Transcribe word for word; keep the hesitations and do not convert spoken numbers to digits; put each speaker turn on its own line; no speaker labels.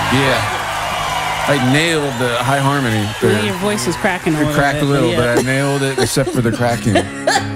Yeah. I nailed the high harmony.
Well, your voice was cracking a
It
little
cracked
bit.
a little,
yeah.
but I nailed it except for the cracking.